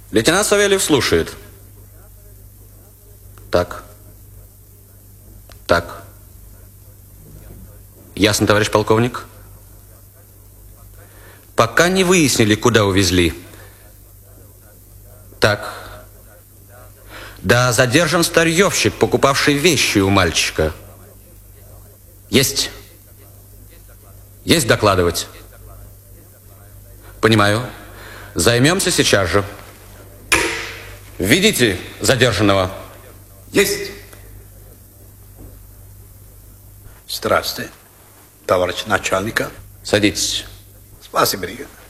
Лейтенант Савельев слушает. Так. Так. Ясно, товарищ полковник? Пока не выяснили, куда увезли. Так. Да, задержан старьевщик, покупавший вещи у мальчика. Есть. Есть докладывать. Понимаю. Займемся сейчас же. Введите задержанного. Есть. Здравствуйте, товарищ начальника. Садитесь. Спасибо, бригада.